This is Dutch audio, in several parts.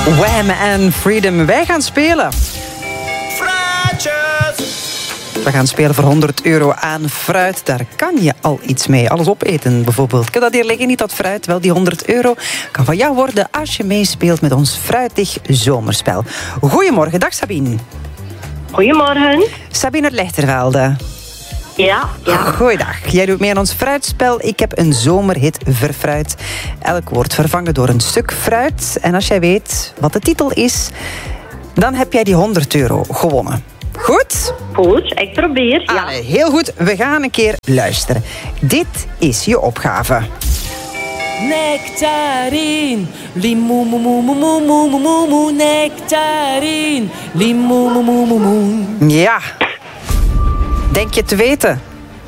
Wham en Freedom. Wij gaan spelen. We gaan spelen voor €100 aan fruit. Daar kan je al iets mee. Alles opeten bijvoorbeeld. Ik heb dat hier liggen, niet dat fruit. Wel, die €100 kan van jou worden als je meespeelt met ons fruitig zomerspel. Goedemorgen, dag Sabine. Goedemorgen. Sabine uit Lechtervelde. Ja. Goeiedag. Jij doet mee aan ons fruitspel. Ik heb een zomerhit verfruit. Elk woord vervangen door een stuk fruit. En als jij weet wat de titel is, dan heb jij die €100 gewonnen. Goed? Goed, ik probeer. Ja. Allee, heel goed. We gaan een keer luisteren. Dit is je opgave. Nectarine, limoemoemoemoemoemoemoe, nectarine, limoemoemoemoe. Ja. Denk je te weten?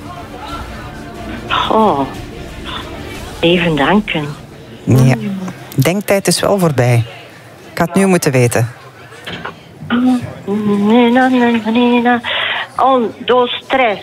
Oh. Even danken. Ja. Denktijd is wel voorbij. Ik had het nu moeten weten. Nee. Door stress.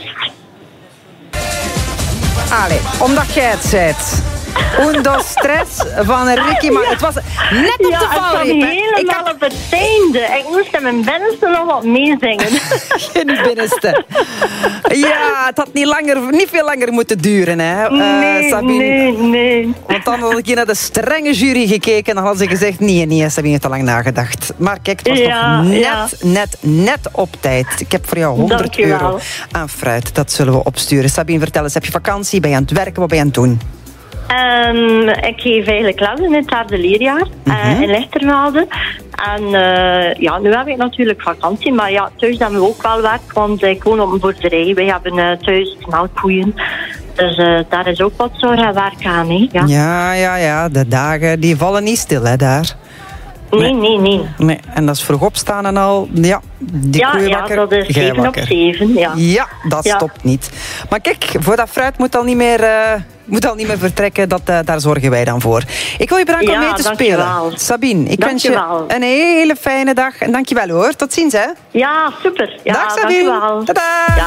Allee, omdat jij het zei. Undo stress van Ricky, maar het was net op de valreep. Ik had op het einde. Ik moest in mijn binnenste nog wat meezingen. In het binnenste. Ja, het had niet veel langer moeten duren, hè, Sabine. Nee. Want dan had ik naar de strenge jury gekeken en dan hadden ze gezegd, nee, Sabine, te lang nagedacht. Maar kijk, het was nog net op tijd. Ik heb voor jou €100 aan fruit. Dat zullen we opsturen. Sabine, vertel eens, heb je vakantie? Ben je aan het werken? Wat ben je aan het doen? Ik geef eigenlijk les in het derde leerjaar in Lechtervelde. En nu heb ik natuurlijk vakantie, maar ja, thuis hebben we ook wel werk, want ik woon op een boerderij. Wij hebben thuis melkkoeien. Dus daar is ook wat zorg en werk aan. Hè? Ja, de dagen die vallen niet stil, hè, daar. Nee. En dat is vroeg opstaan en al. Ja, die koeien wakker. Ja, dat is 7 op 7. Ja, dat stopt niet. Maar kijk, voor dat fruit moet al niet meer vertrekken. Daar zorgen wij dan voor. Ik wil je bedanken om mee te spelen. Sabine, ik wens je een hele fijne dag. En dankjewel hoor. Tot ziens, hè. Ja, super. Ja, dag Sabine. dankjewel. Tada.